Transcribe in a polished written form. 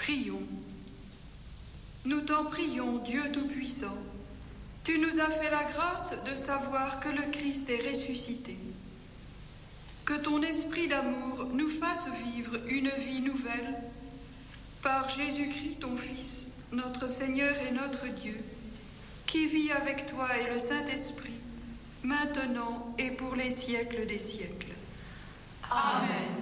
Prions. Nous t'en prions, Dieu Tout-Puissant. Tu nous as fait la grâce de savoir que le Christ est ressuscité. Que ton esprit d'amour nous fasse vivre une vie nouvelle par Jésus-Christ, ton Fils, notre Seigneur et notre Dieu, qui vit avec toi et le Saint-Esprit, maintenant et pour les siècles des siècles. Amen.